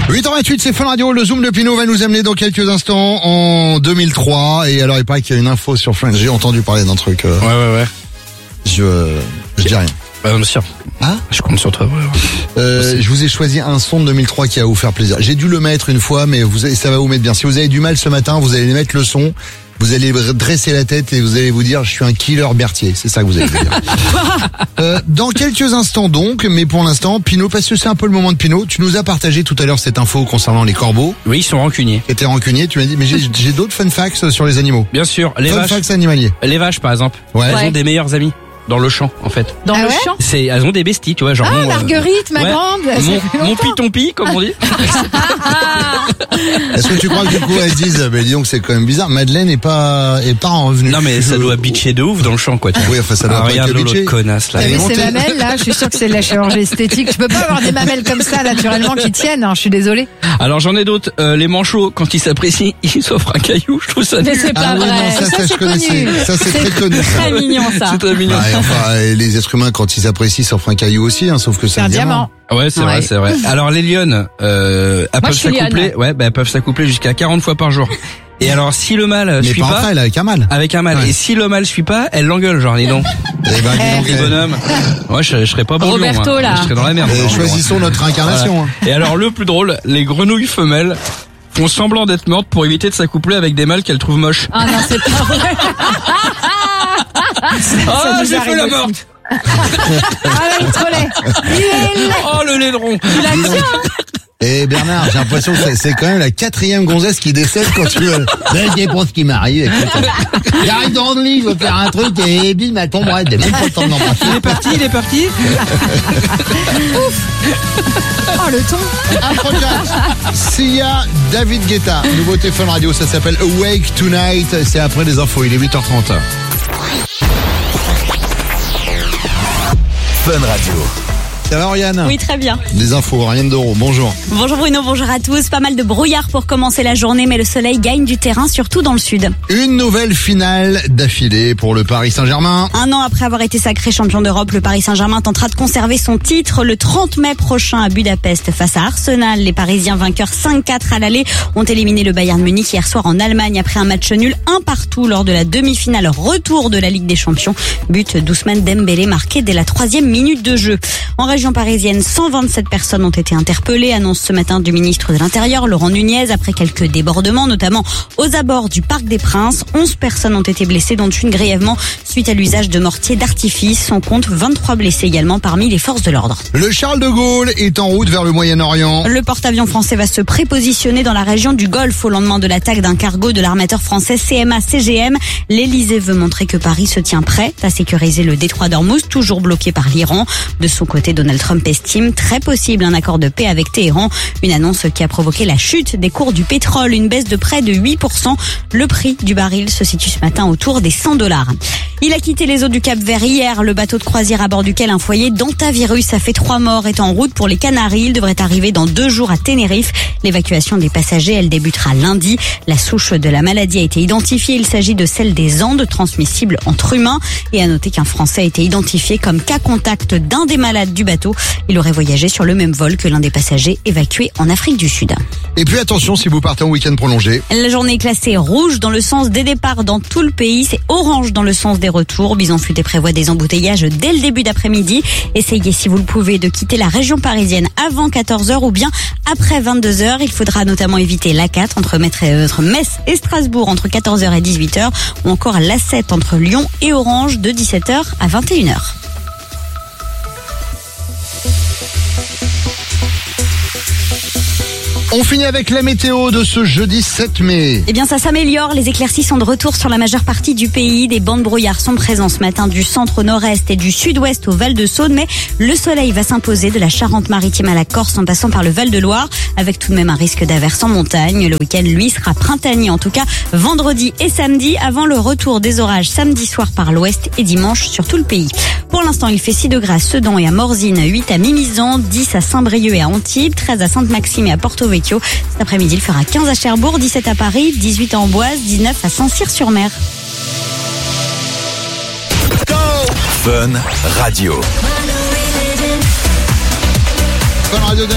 8h28, c'est Fun Radio. Le Zoom de Pinot va nous amener dans quelques instants en 2003. Et alors, il paraît qu'il y a une info sur Friends. J'ai entendu parler d'un truc. Ouais. Je dis rien. Bien sûr. Hein? Je compte sur toi. Je vous ai choisi un son de 2003 qui va vous faire plaisir. J'ai dû le mettre une fois, mais ça va vous mettre bien. Si vous avez du mal ce matin, vous allez mettre le son. Vous allez dresser la tête et vous allez vous dire, je suis un killer Berthier. C'est ça que vous allez vous dire. Dans quelques instants donc, mais pour l'instant, Pinot, parce que c'est un peu le moment de Pinot, tu nous as partagé tout à l'heure cette info concernant les corbeaux. Oui, ils sont rancuniers. Qui étaient rancuniers, tu m'as dit, mais j'ai d'autres fun facts sur les animaux. Bien sûr, les Fun vaches. facts animaliers. Les vaches, par exemple. Ouais. Elles ont des meilleurs amis. Dans le champ, en fait. Dans le champ? Elles ont des besties, tu vois, genre. Marguerite, ma grande. Mon pitompi, comme on dit. Est-ce que tu crois que du coup elles disent, dis donc c'est quand même bizarre, Madeleine est pas en revenu. Non mais ça doit bitcher de ouf dans le champ, quoi. Oui, enfin ça doit pas regarde que bitcher. l'autre connasse là. T'as vu ces mamelles là? Je suis sûre que c'est de la chirurgie esthétique. Je peux pas avoir des mamelles comme ça naturellement qui tiennent, je suis désolée. Alors j'en ai d'autres. Les manchots, quand ils s'apprécient, ils s'offrent un caillou. Je trouve ça Mais c'est pas vrai. Non, ça je connaissais. Ça c'est très connu. Très mignon ça. C'est très mignon. Et enfin, les êtres humains quand ils s'apprécient s'offrent un caillou aussi, sauf que c'est un diamant. Ouais, c'est vrai, c'est vrai. Alors les lionnes, elles peuvent s'accoupler. Ouais, elles peuvent s'accoupler jusqu'à 40 fois par jour. Et alors si le mâle suit pas, après, elle avec un mâle. Avec un mâle. Ouais. Et si le mâle suit pas, elle l'engueule, genre dis donc. Les bonhommes. Moi, je serais pas bon. Roberto là. Je serais dans la merde. Choisissons notre incarnation. Voilà. Et alors le plus drôle, les grenouilles femelles font semblant d'être mortes pour éviter de s'accoupler avec des mâles qu'elles trouvent moches. Ah non, c'est pas vrai. Ah, j'ai fait la morte. Ah là, il est trop laid. Oh le laideron. Et Bernard, j'ai l'impression que c'est quand même la 4e gonzesse qui décède quand tu veux. C'est pour ce qui m'arrive. J'arrive dans le lit, je veux faire un truc et bim, elle tomberait. J'ai même pas le temps de l'embrasser. Il est parti. Ouf. Oh le ton. Afrojack, Sia, David Guetta. Nouveauté Fun Radio, ça s'appelle Awake Tonight. C'est après les infos, il est 8h30. Fun Radio. Ça va, Oriane? Oui, très bien. Des infos, Oriane Doro, bonjour. Bonjour Bruno, bonjour à tous. Pas mal de brouillard pour commencer la journée, mais le soleil gagne du terrain, surtout dans le sud. Une nouvelle finale d'affilée pour le Paris Saint-Germain. Un an après avoir été sacré champion d'Europe, le Paris Saint-Germain tentera de conserver son titre le 30 mai prochain à Budapest face à Arsenal. Les Parisiens vainqueurs 5-4 à l'aller ont éliminé le Bayern Munich hier soir en Allemagne après un match nul 1-1 lors de la demi-finale retour de la Ligue des Champions. But d'Ousmane Dembélé marqué dès la 3e minute de jeu. En région parisienne, 127 personnes ont été interpellées, annonce ce matin du ministre de l'Intérieur, Laurent Nunez, après quelques débordements, notamment aux abords du Parc des Princes. 11 personnes ont été blessées, dont une grièvement suite à l'usage de mortiers d'artifice. On compte 23 blessés également parmi les forces de l'ordre. Le Charles de Gaulle est en route vers le Moyen-Orient. Le porte-avions français va se prépositionner dans la région du Golfe au lendemain de l'attaque d'un cargo de l'armateur français CMA-CGM. L'Elysée veut montrer que Paris se tient prêt à sécuriser le détroit d'Ormuz, toujours bloqué par l'Iran. De son côté, Donald Trump estime très possible un accord de paix avec Téhéran. Une annonce qui a provoqué la chute des cours du pétrole, une baisse de près de 8%. Le prix du baril se situe ce matin autour des $100. Il a quitté les eaux du Cap-Vert hier. Le bateau de croisière à bord duquel un foyer d'antavirus a fait 3 morts est en route pour les Canaries. Il devrait arriver dans 2 jours à Tenerife. L'évacuation des passagers, elle débutera lundi. La souche de la maladie a été identifiée. Il s'agit de celle des Andes, transmissible entre humains. Et à noter qu'un Français a été identifié comme cas contact d'un des malades du bateau. Il aurait voyagé sur le même vol que l'un des passagers évacués en Afrique du Sud. Et puis attention si vous partez en week-end prolongé. La journée est classée rouge dans le sens des départs dans tout le pays. C'est orange dans le sens des retours. Bison Futé prévoit des embouteillages dès le début d'après-midi. Essayez si vous le pouvez de quitter la région parisienne avant 14h ou bien après 22h. Il faudra notamment éviter l'A4 entre Metz et Strasbourg entre 14h et 18h ou encore l'A7 entre Lyon et Orange de 17h à 21h. On finit avec la météo de ce jeudi 7 mai. Eh bien, ça s'améliore. Les éclaircies sont de retour sur la majeure partie du pays. Des bancs de brouillard sont présents ce matin du centre au nord-est et du sud-ouest au Val-de-Saône. Mais le soleil va s'imposer de la Charente-Maritime à la Corse en passant par le Val-de-Loire, avec tout de même un risque d'averse en montagne. Le week-end, lui, sera printanier, en tout cas vendredi et samedi, avant le retour des orages samedi soir par l'ouest et dimanche sur tout le pays. Pour l'instant, il fait 6 degrés à Sedan et à Morzine, 8 à Mimizan, 10 à Saint-Brieuc et à Antibes, 13 à Sainte-Maxime et à Porto Vecchio. Cet après-midi, il fera 15 à Cherbourg, 17 à Paris, 18 à Amboise, 19 à Saint-Cyr-sur-Mer. Fun Radio. Fun Radio.